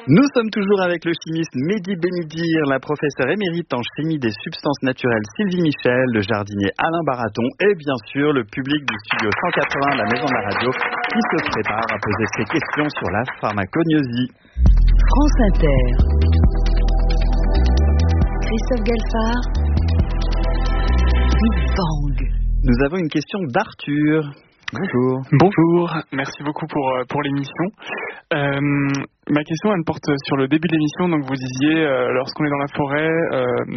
Nous sommes toujours avec le chimiste Mehdi Benidir, la professeure émérite en chimie des substances naturelles Sylvie Michel, le jardinier Alain Baraton et bien sûr le public du studio 180, la maison de la radio, qui se prépare à poser ses questions sur la pharmacognosie. France Inter. Christophe Galfard. Big Bang. Nous avons une question d'Arthur. Bonjour. Bonjour, merci beaucoup pour l'émission. Ma question, elle porte sur le début de l'émission. Donc vous disiez, lorsqu'on est dans la forêt,